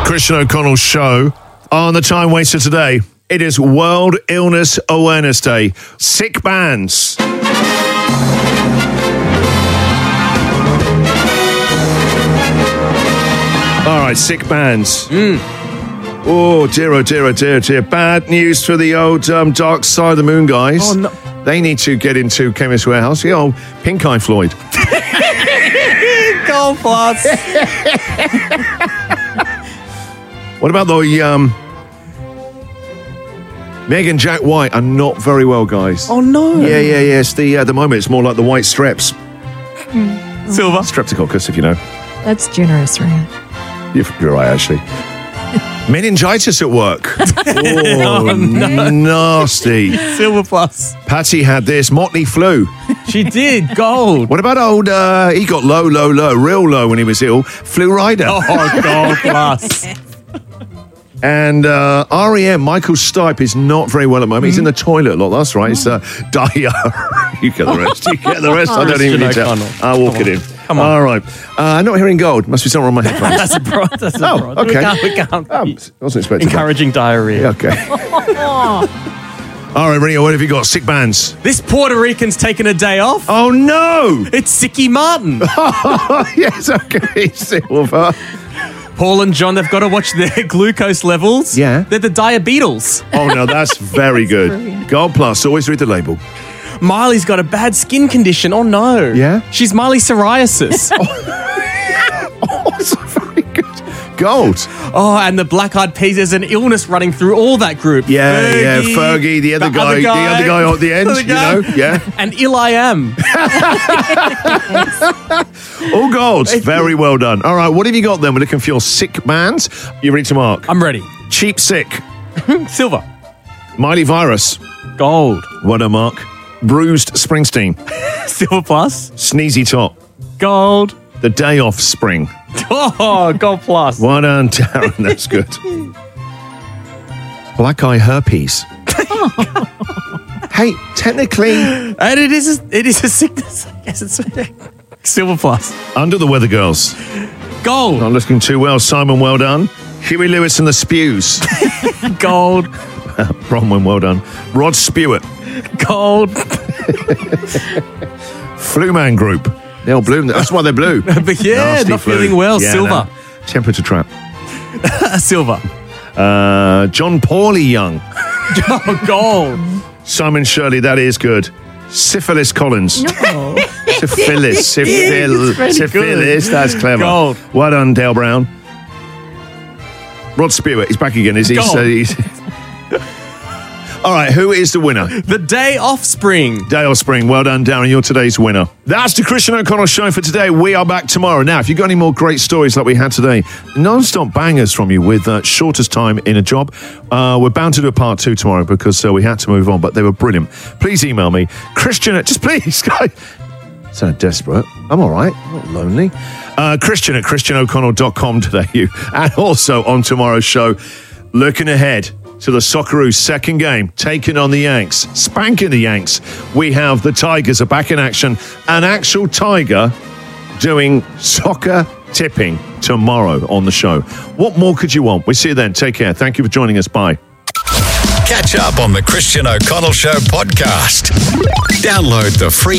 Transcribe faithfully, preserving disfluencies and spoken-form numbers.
Christian O'Connell Show. On the Time Waster today, it is World Illness Awareness Day. Sick bands. All right, sick bands. Mm. Oh, dear, oh, dear, oh, dear, oh, dear. Bad news for the old um, Dark Side of the Moon guys. Oh, no. They need to get into Chemist Warehouse. The old Pink Eye Floyd. Gold plus. What about the um, Meg and Jack White are not very well, guys. Oh, no. Yeah, yeah, yeah. It's the, uh, at the moment, it's more like the white streps. Silver. Streptococcus, if you know. That's generous, right? You're, you're right, actually. Meningitis at work. Oh, Oh, no. nasty. Silver plus. Patty had this Motley flu. She did. Gold. What about old, uh, he got low, low, low, real low when he was ill. Flu Rider. Oh, gold plus. And uh, R E M, Michael Stipe, is not very well at the moment. He's in the toilet a lot. That's right. It's uh, diarrhea. You get the rest. You get the rest. I don't even need to. O'Connell. I'll walk it in. Come on. All right. Uh, I'm not hearing gold. Must be something on my headphones. That's a pro. That's a Oh, pro. okay. We can't. We can't. Um, I wasn't expecting Encouraging diarrhea. that. Okay. All right, Rio, what have you got? Sick bands. This Puerto Rican's taken a day off. Oh, no. It's Sicky Martin. Yes, okay. Silver. Paul and John, they've got to watch their glucose levels. Yeah. They're the Diabeatles. Oh, no, that's very good. brilliant. Gold plus. Always read the label. Miley's got a bad skin condition. Oh, no. Yeah? She's Miley psoriasis. Also very good. Gold. Oh, and the Black Eyed Peas, there's an illness running through all that group. Yeah, yeah, Fergie, the other guy, the other guy at the end, other you guy. know, yeah. And Ill I Am. All golds. Very well done. All right, what have you got then? We're looking for your sick bands. You ready to mark? I'm ready. Cheap Sick. Silver. Miley Virus. Gold. What a mark. Bruised Springsteen. Silver plus. Sneezy Top. Gold. The Day Off Spring. Oh, gold plus. Well done, Darren. That's good. Black Eye Herpes. Hey, technically, And it is a, it is a sickness. I guess it's silver plus. Under the Weather Girls. Gold. Not looking too well. Simon, well done. Huey Lewis and the Spews. Gold. Bronwyn, well done. Rod Stewart. Gold. Flu Man Group. They're all blue. That's why they're blue. But yeah, Nasty not flu. feeling well. Yeah, Silver. no. Temperature Trap. Silver. Uh, John Pauly Young. Oh, gold. Simon Shirley, that is good. Syphilis Collins. No. Syphilis. Syphil- very Syphilis. good. That's clever. Gold. Well done, Dale Brown. Rod Stewart. He's back again, is he? Gold. So he's... All right, who is the winner? The Day Offspring. Dale Spring. Well done, Darren. You're today's winner. That's the Christian O'Connell Show for today. We are back tomorrow. Now, if you've got any more great stories like we had today, non-stop bangers from you with uh, shortest time in a job, uh, we're bound to do a part two tomorrow because uh, we had to move on, but they were brilliant. Please email me. Christian, at, just please, guys. Sound desperate. I'm all right. I'm not lonely. Uh, Christian at christian o'connell dot com today. You. And also on tomorrow's show, looking ahead to the Socceroos' second game, taking on the Yanks, spanking the Yanks. We have the Tigers are back in action. An actual Tiger doing soccer tipping tomorrow on the show. What more could you want? We'll see you then. Take care. Thank you for joining us. Bye. Catch up on the Christian O'Connell Show podcast. Download the free